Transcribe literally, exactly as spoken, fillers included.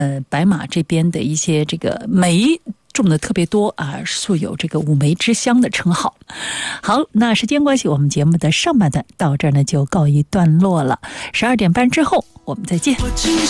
呃白马这边的一些这个梅种的特别多啊，素有这个五梅之乡的称号。好，那时间关系，我们节目的上半段到这儿呢就告一段落了。十二点半之后我们再见。